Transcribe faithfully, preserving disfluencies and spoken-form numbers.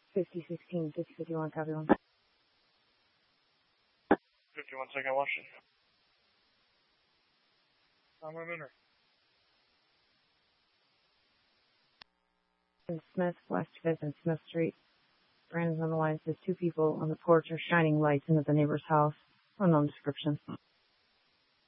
fifty sixteen, fifty fifty-one, copy one. fifty-one second Washington. I'm a minute. Smith, West fifth and Smith Street. Brandon's on the line. Says two people on the porch are shining lights into the neighbor's house. Unknown description.